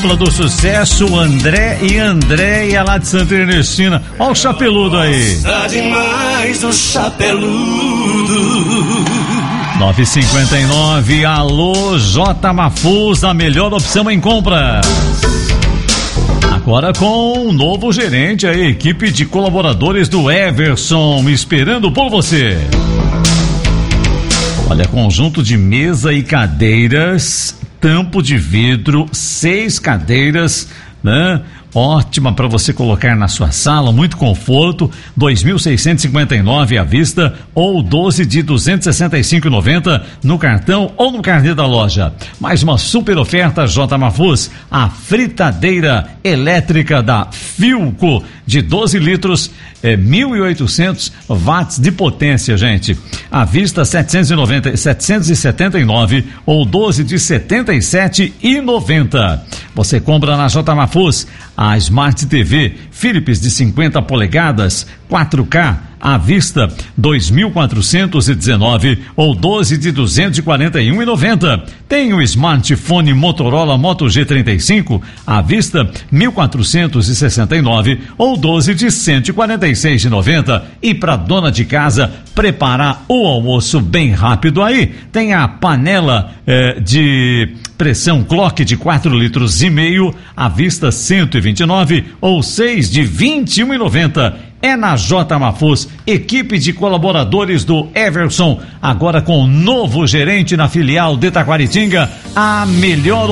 dupla do sucesso, André e Andréia, lá de Santa Ernestina. Olha o chapeludo aí. Gosta demais do chapeludo. 9h59, alô, J Mafuz, a melhor opção em compra. Agora com um novo gerente, a equipe de colaboradores do Everson, esperando por você. Olha, conjunto de mesa e cadeiras, tampo de vidro, 6 cadeiras, né? Ótima para você colocar na sua sala, muito conforto, 2.659 à vista ou 12 de 265,90 no cartão ou no carnê da loja. Mais uma super oferta J Mafuz, a fritadeira elétrica da Philco de 12 litros, 1.800 watts de potência, gente. À vista 779 ou 12 de 77,90. Você compra na J Mafuz a Smart TV Philips de 50 polegadas, 4K, à vista 2.419 ou 12 de 241,90. Tem o smartphone Motorola Moto G35, à vista 1.469 ou 12 de 146,90. E para dona de casa preparar o almoço bem rápido aí, tem a panela de pressão Clock de 4,5 litros, à vista 129 ou 6 de 21,90. É na J Mafuz, equipe de colaboradores do Everson, agora com um novo gerente na filial de Taquaritinga, a melhor